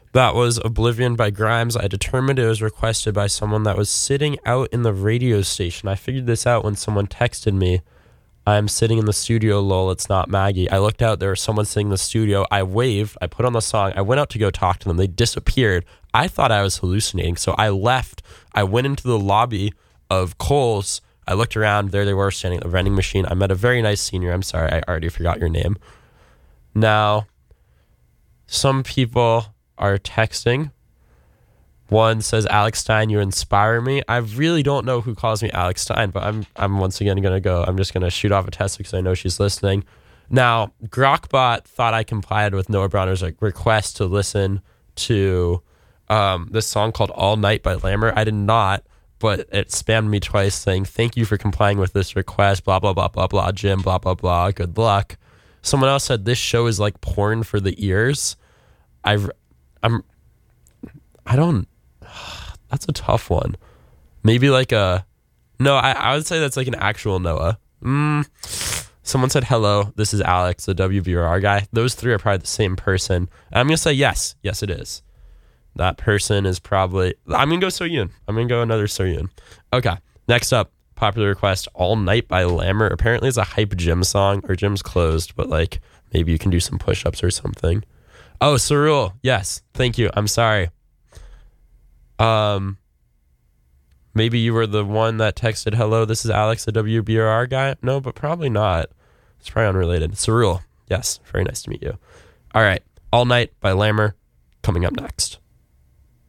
That was Oblivion by Grimes. I determined it was requested by someone that was sitting out in the radio station. I figured this out when someone texted me. I'm sitting in the studio, lol, it's not Maggie. I looked out, there was someone sitting in the studio. I waved, I put on the song. I went out to go talk to them. They disappeared. I thought I was hallucinating, so I left. I went into the lobby of Kohl's. I looked around. There they were, standing at the vending machine. I met a very nice senior. I'm sorry, I already forgot your name. Now, some people are texting. One says, Alex Stein, you inspire me. I really don't know who calls me Alex Stein, but I'm once again going to go. I'm just going to shoot off a test because I know she's listening. Now, Grokbot thought I complied with Noah Bronner's request to listen to this song called All Night by Lammer. I did not, but it spammed me twice saying, thank you for complying with this request, blah, blah, blah, blah, blah, Jim, blah, blah, blah, good luck. Someone else said, this show is like porn for the ears. That's a tough one. Maybe like I would say that's like an actual Noah. Someone said, hello, this is Alex, the WBRR guy. Those three are probably the same person. And I'm going to say yes. Yes, it is. That person is probably, I'm going to go Soyun. I'm going to go another Soyun. Okay. Next up, popular request, All Night by Lammer. Apparently it's a hype gym song, or gym's closed, but like maybe you can do some push-ups or something. Oh, Cerule. Yes. Thank you. I'm sorry. Maybe you were the one that texted, hello, this is Alex, the WBRR guy. No, but probably not. It's probably unrelated. Cerule. Yes. Very nice to meet you. All right. All Night by Lammer coming up next.